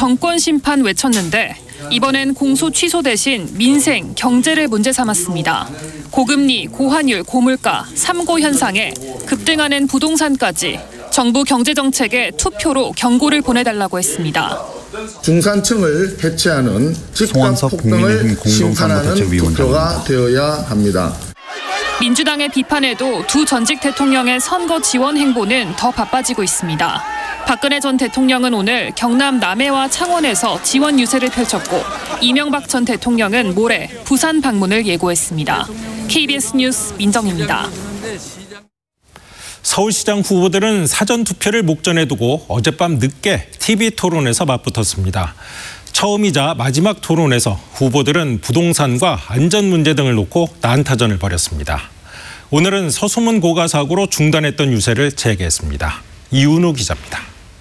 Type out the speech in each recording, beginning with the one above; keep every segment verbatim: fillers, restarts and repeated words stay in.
정권 심판 외쳤는데 이번엔 공소 취소 대신 민생, 경제를 문제 삼았습니다. 고금리, 고환율, 고물가, 삼고 현상에 급등하는 부동산까지 정부 경제정책에 투표로 경고를 보내달라고 했습니다. 중산층을 해체하는 집값 폭등을 심판하는 투표가 되어야 합니다. 민주당의 비판에도 두 전직 대통령의 선거 지원 행보는 더 바빠지고 있습니다. 박근혜 전 대통령은 오늘 경남 남해와 창원에서 지원 유세를 펼쳤고 이명박 전 대통령은 모레 부산 방문을 예고했습니다. 케이비에스 뉴스 민정입니다. 서울시장 후보들은 사전투표를 목전에 두고 어젯밤 늦게 티비 토론에서 맞붙었습니다. 처음이자 마지막 토론에서 후보들은 부동산과 안전 문제 등을 놓고 난타전을 벌였습니다. 오늘은 서소문 고가 사고로 중단했던 유세를 재개했습니다. 이윤우 기자입니다.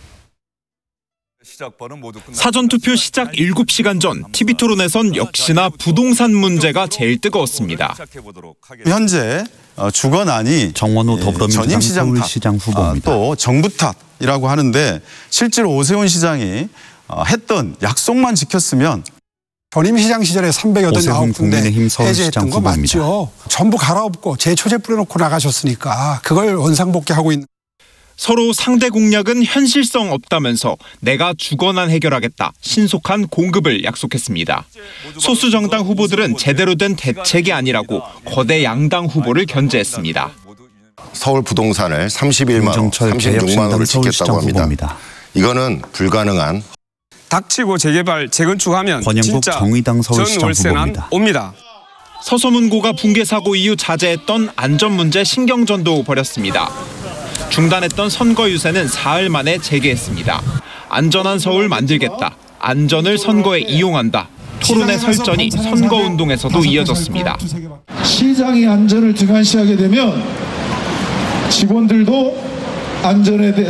사전투표 시작 일곱 시간 전 티비 토론에선 역시나 부동산 문제가 제일 뜨거웠습니다. 현재 주거난이 정원호 더불어민주당 전임시장 서울시장 후보입니다. 또 정부 탓이라고 하는데 실제로 오세훈 시장이 했던 약속만 지켰으면 전임시장 시절에 삼백여덟 군데 해제했던 거 후보입니다. 맞죠. 전부 갈아엎고 재초제 뿌려놓고 나가셨으니까 그걸 원상복귀하고 있는. 서로 상대 공약은 현실성 없다면서 내가 주거난 해결하겠다 신속한 공급을 약속했습니다. 소수 정당 후보들은 제대로 된 대책이 아니라고 거대 양당 후보를 견제했습니다. 서울 부동산을 삼십일만 원, 삼십육만 원을 짓겠다고 합니다. 후보입니다. 이거는 불가능한. 닥치고 재개발, 재건축하면 진짜 정의당 서울시장 전월세난 옵니다. 서소문고가 붕괴 사고 이후 자제했던 안전 문제 신경전도 벌였습니다. 중단했던 선거 유세는 사흘 만에 재개했습니다. 안전한 서울 만들겠다. 안전을 선거에 이용한다. 토론의 설전이 선거운동에서도 이어졌습니다. 시장이 안전을 등한시하게 되면 직원들도 안전에 대해